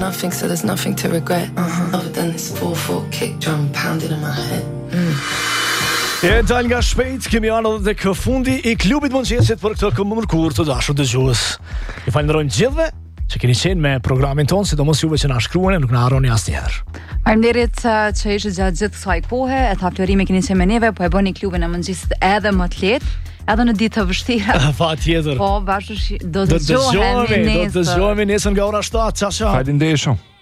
nothing, so there's nothing to regret. Other than this 4/4 kick drum pounding in my head. E dal nga shpejt, kemi ardhur dhe kë fundi I klubit mëngjesit për këtë këmbëmërkur të dashur dëgjues. Ju falenderojmë gjithëve që keni qenë me programin tonë, sidomos juve që na shkruani, nuk na harroni asnjëherë. Faleminderit që ishit gjatë gjithë kësaj kohe, e ta Florimi keni qenë me neve, po e bëni klubin e mëngjesit edhe më të lehtë, edhe në ditë të vështira. Patjetër. Po, bashkë do dëgjohemi nesër. Do dëgjohemi nesër nga ora 7. Ciao. Faleminderit shumë.